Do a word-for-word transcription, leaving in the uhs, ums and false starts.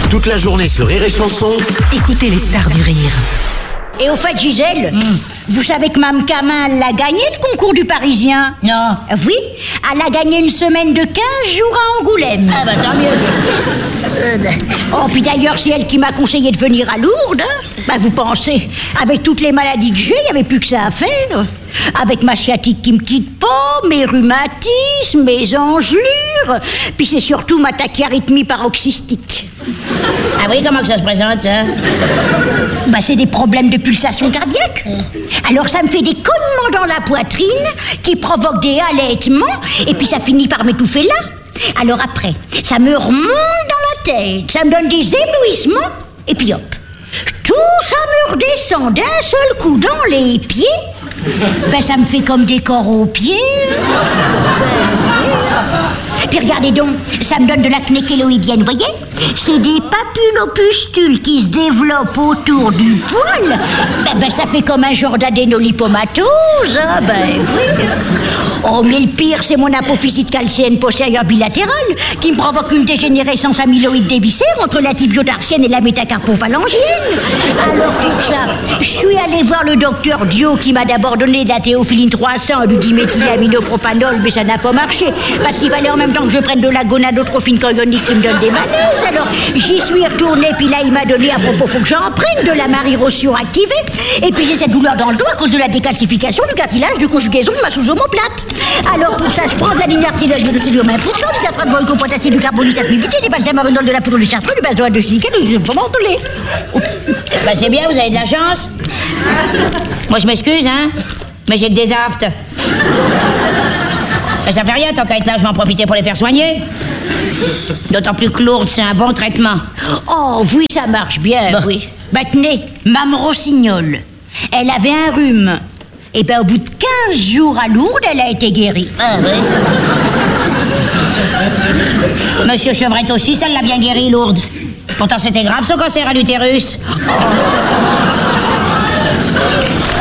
Toute la journée sur Rire et Chanson. Écoutez les stars du rire. Et au fait, Gisèle, mm. vous savez que Mme Camin, elle a gagné le concours du Parisien? Non. Oui, elle a gagné une semaine de quinze jours à Angoulême. Ah bah tant mieux. Oh, puis d'ailleurs, c'est elle qui m'a conseillé de venir à Lourdes. Hein. Bah, vous pensez, avec toutes les maladies que j'ai, il n'y avait plus que ça à faire. Avec ma sciatique qui me quitte pas, mes rhumatismes, mes engelures, puis c'est surtout ma tachyarrhythmie paroxystique. Ah oui, comment que ça se présente, ça? Bah, c'est des problèmes de pulsation cardiaque. Alors ça me fait des cognements dans la poitrine qui provoquent des halètements et puis ça finit par m'étouffer là. Alors après, ça me remonte dans la tête, ça me donne des éblouissements et puis hop, tout ça me redescend d'un seul coup dans les pieds. Ben ça me fait comme des corps aux pieds. Puis regardez donc, ça me donne de l'acné kéloïdienne, vous voyez? C'est des papulopustules qui se développent autour du poil. Ben, ben ça fait comme un genre d'adénolipomatose, hein, ben oui. Oh, mais le pire, c'est mon apophysite calcéenne postérieure bilatérale qui me provoque une dégénérescence amyloïde des viscères entre la tibiotarsienne et la métacarpophalangienne. Alors pour ça, je suis allée voir le docteur Dio qui m'a d'abord donné de la théophiline trois cents, du diméthylaminopropanol, mais ça n'a pas marché parce qu'il fallait en même temps que je prenne de la gonadotrophine chorionique qui me donne des malaises. Alors j'y suis retournée, puis là il m'a donné, à propos, faut que j'en prenne de la marirosure activée. Et puis j'ai cette douleur dans le dos à cause de la décalcification du cartilage de conjugaison de ma sous-omoplate. Alors pour ça, je prends de la lignartylose de l'oxydium un pour cent, du catradol, du potassium, du carbonate muté, des balsamarinol, de la poudre de chartreux, du benzoate de silicate, du mentholé. Bah c'est bien, vous avez de la chance. Moi je m'excuse, hein, mais j'ai que des aftes. Ça, ça fait rien, tant qu'à être là, je vais en profiter pour les faire soigner. D'autant plus que Lourdes, c'est un bon traitement. Oh, oui, ça marche bien, bah. oui. Bah tenez, Mme Rossignol, elle avait un rhume. Et ben au bout de quinze jours à Lourdes, elle a été guérie. Ah oui. Monsieur Chevrette aussi, ça l'a bien guéri, Lourdes. Pourtant, c'était grave, son cancer à l'utérus. Oh.